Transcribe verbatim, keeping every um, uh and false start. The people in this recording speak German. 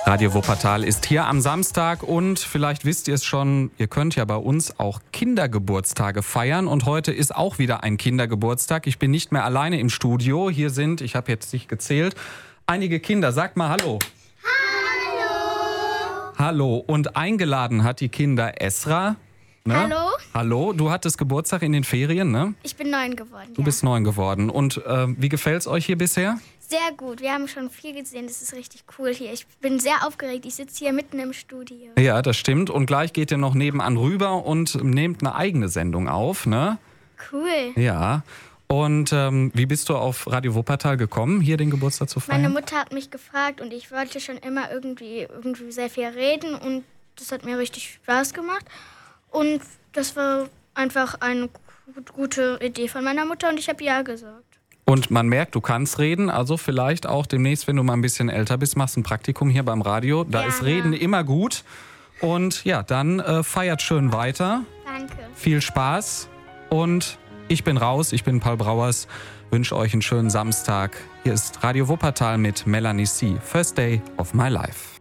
Radio Wuppertal ist hier am Samstag und vielleicht wisst ihr es schon, ihr könnt ja bei uns auch Kindergeburtstage feiern und heute ist auch wieder ein Kindergeburtstag. Ich bin nicht mehr alleine im Studio. Hier sind, ich habe jetzt nicht gezählt, einige Kinder. Sagt mal Hallo. Hallo. Hallo. Und eingeladen hat die Kinder Esra. Ne? Hallo. Hallo, du hattest Geburtstag in den Ferien, ne? Ich bin neun geworden. Du ja. bist neun geworden. Und äh, wie gefällt's euch hier bisher? Sehr gut. Wir haben schon viel gesehen. Das ist richtig cool hier. Ich bin sehr aufgeregt. Ich sitze hier mitten im Studio. Ja, das stimmt. Und gleich geht ihr noch nebenan rüber und nehmt eine eigene Sendung auf, ne? Cool. Ja. Und ähm, wie bist du auf Radio Wuppertal gekommen, hier den Geburtstag zu feiern? Meine Mutter hat mich gefragt und ich wollte schon immer irgendwie, irgendwie sehr viel reden und das hat mir richtig Spaß gemacht. Und das war einfach eine gute Idee von meiner Mutter und ich habe ja gesagt. Und man merkt, du kannst reden, also vielleicht auch demnächst, wenn du mal ein bisschen älter bist, machst ein Praktikum hier beim Radio. Da Gerne. ist Reden immer gut. Und ja, dann äh, feiert schön weiter. Danke. Viel Spaß. Und ich bin raus, ich bin Paul Brauers. Wünsche euch einen schönen Samstag. Hier ist Radio Wuppertal mit Melanie C. First Day of My Life.